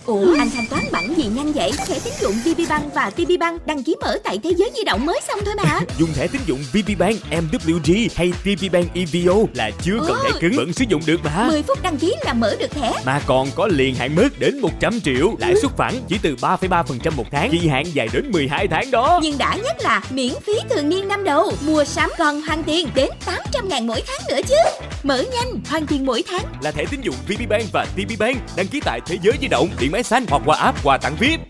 Ủa, anh thanh toán bằng gì nhanh vậy? Thẻ tín dụng VPBank và TPBank đăng ký mở tại Thế giới di động mới xong thôi mà. Dùng thẻ tín dụng VPBank, MWG hay TPBank EVO là chưa cần thẻ cứng vẫn sử dụng được mà. 10 phút đăng ký là mở được thẻ. Mà còn có liền hạn mức đến 100 triệu, lãi suất phẳng chỉ từ 3,3% một tháng, kỳ hạn dài đến 12 tháng đó. Nhưng đã nhất là miễn phí thường niên năm đầu, mua sắm còn hoàn tiền đến 800.000 mỗi tháng nữa chứ. Mở nhanh, hoàn tiền mỗi tháng. Là thẻ tín dụng VPBank và TPBank, đăng ký tại Thế giới di động, điện máy xanh hoặc qua app quà tặng VIP.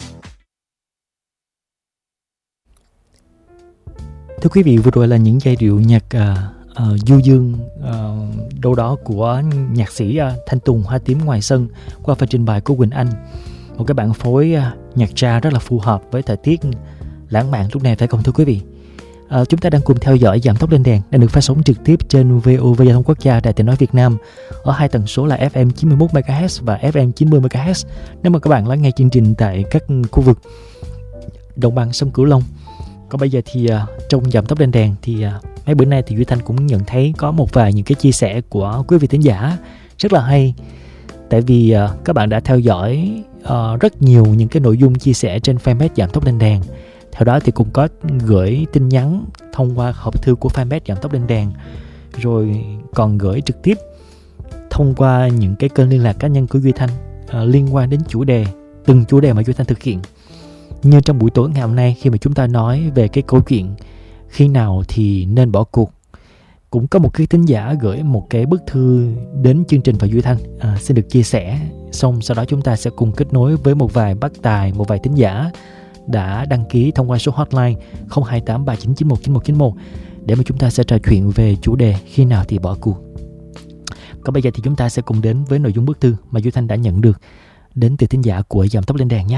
Thưa quý vị, vừa rồi là những giai điệu nhạc du dương đâu đó của nhạc sĩ Thanh Tùng Hoa Tím Ngoài Sân qua phần trình bày của Quỳnh Anh. Một cái bản phối nhạc jazz rất là phù hợp với thời tiết lãng mạn lúc này, phải không thưa quý vị? Chúng ta đang cùng theo dõi Giảm Tốc Lên Đèn đang được phát sóng trực tiếp trên VOV Giao thông Quốc gia Đài Tiếng nói Việt Nam ở hai tần số là FM 91 MHz và FM 90 MHz. Nếu mà các bạn lắng nghe chương trình tại các khu vực đồng bằng sông Cửu Long. Còn bây giờ thì trong Giảm Tốc Lên Đèn thì mấy bữa nay thì Duy Thanh cũng nhận thấy có một vài những cái chia sẻ của quý vị thính giả rất là hay. Tại vì các bạn đã theo dõi rất nhiều những cái nội dung chia sẻ trên fanpage Giảm Tốc Lên Đèn. Theo đó thì cũng có gửi tin nhắn thông qua hộp thư của fanpage Giảm Tốc Lên Đèn, rồi còn gửi trực tiếp thông qua những cái kênh liên lạc cá nhân của Duy Thanh liên quan đến chủ đề, từng chủ đề mà Duy Thanh thực hiện. Như trong buổi tối ngày hôm nay, khi mà chúng ta nói về cái câu chuyện khi nào thì nên bỏ cuộc, cũng có một cái thính giả gửi một cái bức thư đến chương trình và Duy Thanh xin được chia sẻ. Xong sau đó chúng ta sẽ cùng kết nối với một vài bác tài, một vài thính giả đã đăng ký thông qua số hotline 02839919191 để mà chúng ta sẽ trò chuyện về chủ đề khi nào thì bỏ cuộc. Còn bây giờ thì chúng ta sẽ cùng đến với nội dung bức thư mà Duy Thanh đã nhận được đến từ thính giả của Giảm Tốc Lên Đèn nhé.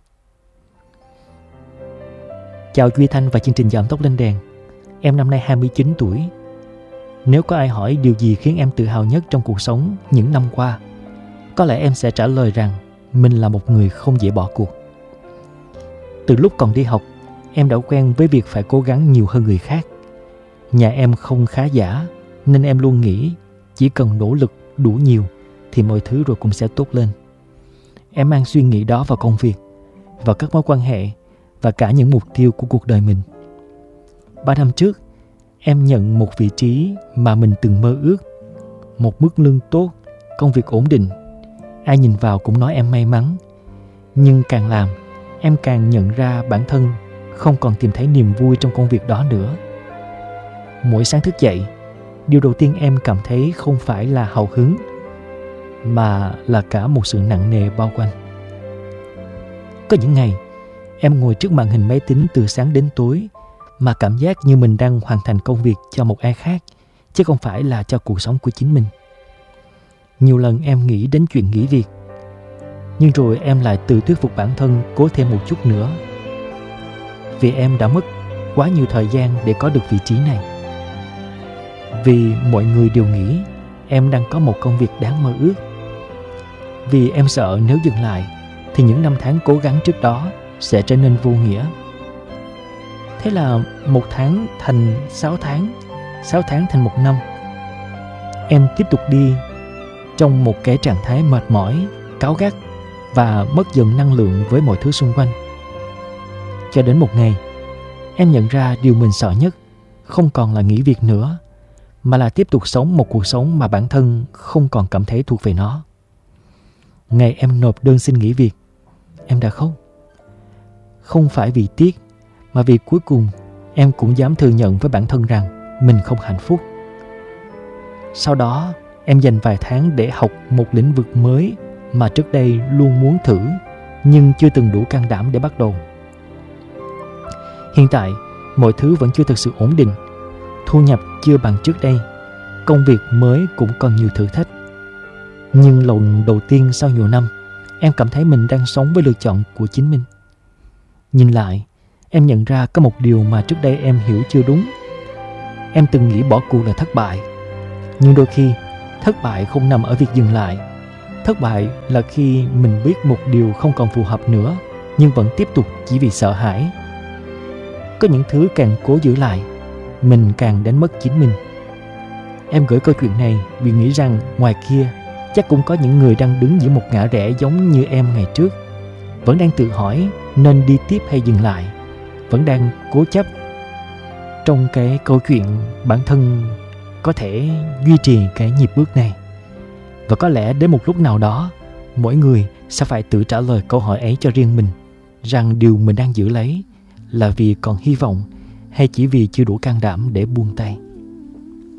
Chào Duy Thanh và chương trình Giảm Tốc Lên Đèn. Em năm nay 29 tuổi. Nếu có ai hỏi điều gì khiến em tự hào nhất trong cuộc sống những năm qua, có lẽ em sẽ trả lời rằng mình là một người không dễ bỏ cuộc. Từ lúc còn đi học, em đã quen với việc phải cố gắng nhiều hơn người khác. Nhà em không khá giả, nên em luôn nghĩ chỉ cần nỗ lực đủ nhiều thì mọi thứ rồi cũng sẽ tốt lên. Em mang suy nghĩ đó vào công việc, vào các mối quan hệ và cả những mục tiêu của cuộc đời mình. 3 năm trước, em nhận một vị trí mà mình từng mơ ước, một mức lương tốt, công việc ổn định. Ai nhìn vào cũng nói em may mắn. Nhưng càng làm, em càng nhận ra bản thân không còn tìm thấy niềm vui trong công việc đó nữa. Mỗi sáng thức dậy, điều đầu tiên em cảm thấy không phải là hào hứng, mà là cả một sự nặng nề bao quanh. Có những ngày, em ngồi trước màn hình máy tính từ sáng đến tối mà cảm giác như mình đang hoàn thành công việc cho một ai khác, chứ không phải là cho cuộc sống của chính mình. Nhiều lần em nghĩ đến chuyện nghỉ việc, nhưng rồi em lại tự thuyết phục bản thân cố thêm một chút nữa. Vì em đã mất quá nhiều thời gian để có được vị trí này. Vì mọi người đều nghĩ em đang có một công việc đáng mơ ước. Vì em sợ nếu dừng lại thì những năm tháng cố gắng trước đó sẽ trở nên vô nghĩa. Thế là 1 tháng thành 6 tháng, 6 tháng thành 1 năm. Em tiếp tục đi trong một cái trạng thái mệt mỏi, cáu gắt và mất dần năng lượng với mọi thứ xung quanh. Cho đến một ngày, em nhận ra điều mình sợ nhất không còn là nghỉ việc nữa, mà là tiếp tục sống một cuộc sống mà bản thân không còn cảm thấy thuộc về nó. Ngày em nộp đơn xin nghỉ việc, em đã khóc. Không phải vì tiếc, mà vì cuối cùng em cũng dám thừa nhận với bản thân rằng mình không hạnh phúc. Sau đó, em dành vài tháng để học một lĩnh vực mới mà trước đây luôn muốn thử, nhưng chưa từng đủ can đảm để bắt đầu. Hiện tại, mọi thứ vẫn chưa thực sự ổn định. Thu nhập chưa bằng trước đây, công việc mới cũng còn nhiều thử thách. Nhưng lần đầu tiên sau nhiều năm, em cảm thấy mình đang sống với lựa chọn của chính mình. Nhìn lại, em nhận ra có một điều mà trước đây em hiểu chưa đúng. Em từng nghĩ bỏ cuộc là thất bại. Nhưng đôi khi, thất bại không nằm ở việc dừng lại. Thất bại là khi mình biết một điều không còn phù hợp nữa, nhưng vẫn tiếp tục chỉ vì sợ hãi. Có những thứ càng cố giữ lại, mình càng đánh mất chính mình. Em gửi câu chuyện này vì nghĩ rằng ngoài kia Chắc cũng có những người đang đứng giữa một ngã rẽ giống như em ngày trước, vẫn đang tự hỏi nên đi tiếp hay dừng lại, vẫn đang cố chấp trong cái câu chuyện bản thân có thể duy trì cái nhịp bước này. Và có lẽ đến một lúc nào đó, mỗi người sẽ phải tự trả lời câu hỏi ấy cho riêng mình, rằng điều mình đang giữ lấy là vì còn hy vọng hay chỉ vì chưa đủ can đảm để buông tay.